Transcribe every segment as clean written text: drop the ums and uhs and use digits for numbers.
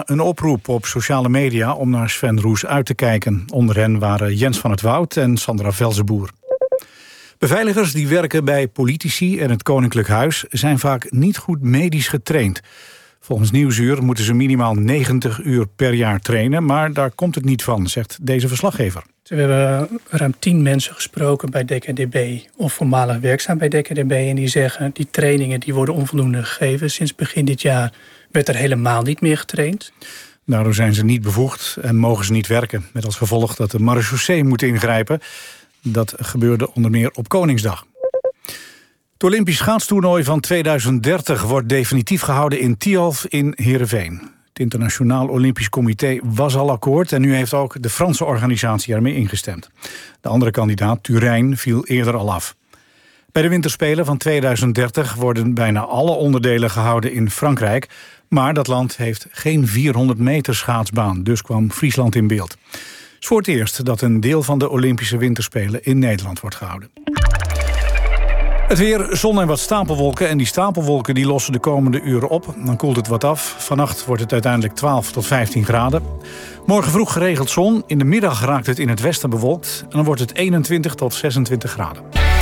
een oproep op sociale media om naar Sven Roes uit te kijken. Onder hen waren Jens van het Woud en Sandra Velzenboer. Beveiligers die werken bij politici en het Koninklijk Huis zijn vaak niet goed medisch getraind. Volgens Nieuwsuur moeten ze minimaal 90 uur per jaar trainen, maar daar komt het niet van, zegt deze verslaggever. We hebben ruim 10 mensen gesproken bij DKDB of voormalig werkzaam bij DKDB. En die zeggen, die trainingen die worden onvoldoende gegeven. Sinds begin dit jaar werd er helemaal niet meer getraind. Daardoor zijn ze niet bevoegd en mogen ze niet werken. Met als gevolg dat de marechaussee moet ingrijpen. Dat gebeurde onder meer op Koningsdag. Het Olympisch schaatstoernooi van 2030 wordt definitief gehouden in Tialf in Heerenveen. Het Internationaal Olympisch Comité was al akkoord en nu heeft ook de Franse organisatie ermee ingestemd. De andere kandidaat, Turijn, viel eerder al af. Bij de winterspelen van 2030 worden bijna alle onderdelen gehouden in Frankrijk, maar dat land heeft geen 400 meter schaatsbaan, dus kwam Friesland in beeld. Het is voor het eerst dat een deel van de Olympische winterspelen in Nederland wordt gehouden. Het weer, zon en wat stapelwolken. En die stapelwolken die lossen de komende uren op. Dan koelt het wat af. Vannacht wordt het uiteindelijk 12 tot 15 graden. Morgen vroeg geregeld zon. In de middag raakt het in het westen bewolkt. En dan wordt het 21 tot 26 graden.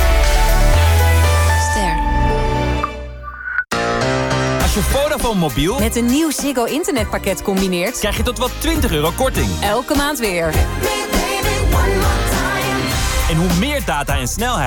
Als je Vodafone mobiel met een nieuw Ziggo internetpakket combineert, krijg je tot wel €20 korting. Elke maand weer. En hoe meer data en snelheid